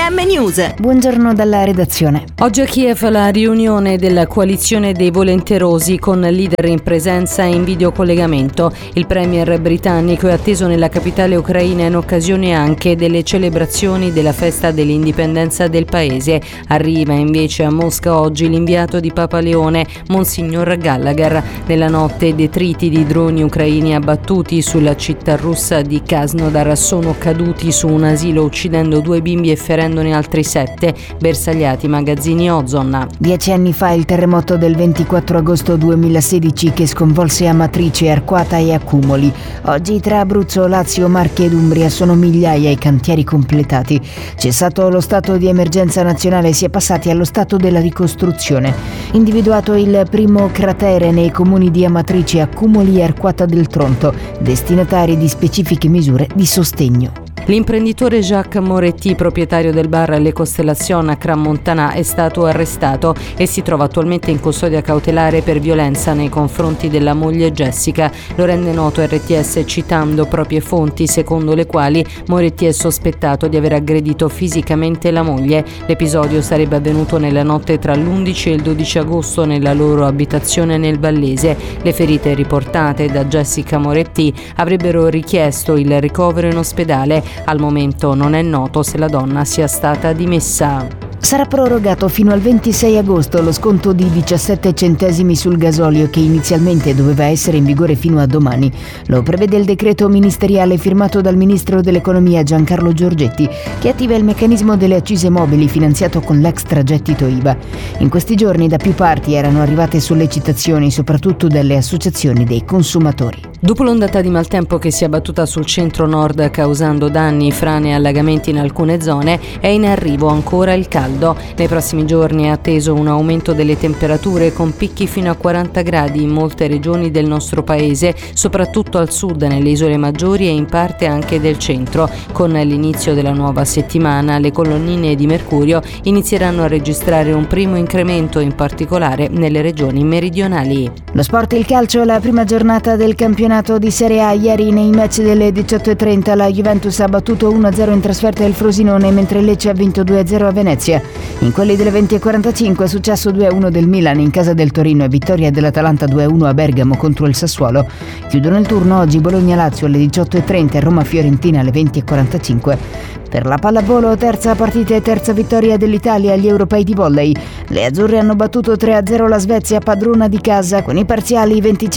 FM News. Buongiorno dalla redazione. Oggi a Kiev la riunione della coalizione dei volenterosi con leader in presenza e in videocollegamento. Il premier britannico è atteso nella capitale ucraina in occasione anche delle celebrazioni della festa dell'indipendenza del paese. Arriva invece a Mosca oggi l'inviato di Papa Leone, Monsignor Gallagher. Nella notte detriti di droni ucraini abbattuti sulla città russa di Krasnodar sono caduti su un asilo uccidendo 2 bimbi e ferendone altri 7, bersagliati magazzini Ozon. 10 anni fa il terremoto del 24 agosto 2016 che sconvolse Amatrice, Arquata e Accumoli. Oggi tra Abruzzo, Lazio, Marche ed Umbria sono migliaia i cantieri completati. Cessato lo stato di emergenza nazionale, si è passati allo stato della ricostruzione. Individuato il primo cratere nei comuni di Amatrice, Accumoli e Arquata del Tronto, destinatari di specifiche misure di sostegno. L'imprenditore Jacques Moretti, proprietario del bar Le Constellation a Crans-Montana, è stato arrestato e si trova attualmente in custodia cautelare per violenza nei confronti della moglie Jessica. Lo rende noto RTS citando proprie fonti secondo le quali Moretti è sospettato di aver aggredito fisicamente la moglie. L'episodio sarebbe avvenuto nella notte tra l'11 e il 12 agosto nella loro abitazione nel Vallese. Le ferite riportate da Jessica Moretti avrebbero richiesto il ricovero in ospedale. Al momento non è noto se la donna sia stata dimessa. Sarà prorogato fino al 26 agosto lo sconto di 17 centesimi sul gasolio che inizialmente doveva essere in vigore fino a domani. Lo prevede il decreto ministeriale firmato dal ministro dell'economia Giancarlo Giorgetti, che attiva il meccanismo delle accise mobili finanziato con l'extragettito IVA. In questi giorni da più parti erano arrivate sollecitazioni, soprattutto dalle associazioni dei consumatori. Dopo l'ondata di maltempo che si è abbattuta sul centro-nord causando danni, frane e allagamenti in alcune zone, è in arrivo ancora il caldo. Nei prossimi giorni è atteso un aumento delle temperature con picchi fino a 40 gradi in molte regioni del nostro paese, soprattutto al sud, nelle isole maggiori e in parte anche del centro. Con l'inizio della nuova settimana le colonnine di mercurio inizieranno a registrare un primo incremento, in particolare nelle regioni meridionali. Lo sport, il calcio, la prima giornata del campionato di Serie A. Ieri nei match delle 18:30 la Juventus ha battuto 1-0 in trasferta il Frosinone, mentre Lecce ha vinto 2-0 a Venezia. In quelli delle 20:45 è successo 2-1 del Milan in casa del Torino e vittoria dell'Atalanta 2-1 a Bergamo contro il Sassuolo. Chiudono il turno oggi Bologna-Lazio alle 18:30 e Roma-Fiorentina alle 20:45. Per la pallavolo, terza partita e terza vittoria dell'Italia agli europei di volley. Le azzurre hanno battuto 3-0 la Svezia, padrona di casa, con i parziali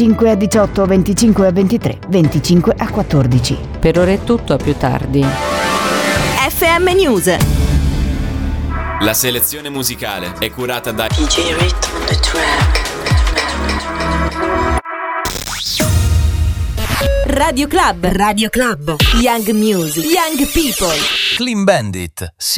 25-18, 25-23, 25-14. Per ora è tutto, a più tardi. FM News. La selezione musicale è curata da DJ Rhythm on the track. Radio Club. Radio Club. Young Music. Young People. Clean Bandit.